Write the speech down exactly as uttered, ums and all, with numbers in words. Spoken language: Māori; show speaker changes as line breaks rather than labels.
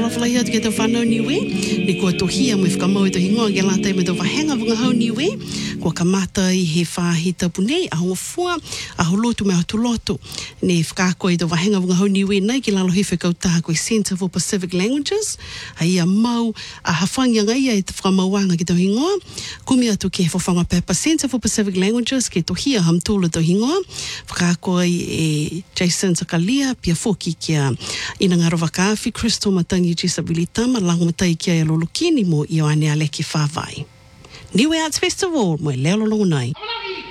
falafala te te whanau niwe, ni kua tohia mo whakamau to hingoa ke lātai me to wahenga wunga hau niwe, kua kamata i he whāhita punei, a honga fua, a holotu me hatulotu, ne whakako i to wahenga wunga hau niwe nei ki lalo hiwhi kautaha koe Centre for Pacific Languages, a ia mau, a hawhangia ngai ai te whakamauanga ki to hingoa, kumi atu ke whawhanga pepa Centre for Pacific Languages, ke tohia hamtula to hingoa, whakako i e Jason Sakalia, pia foki kia ina ngaro wakawhi, Crystal Matangi Jisabili Tama, lango matai kia e lolokini mo i o ane aleki whawai. Niwe Arts Festival, mo e leo lolongo nei.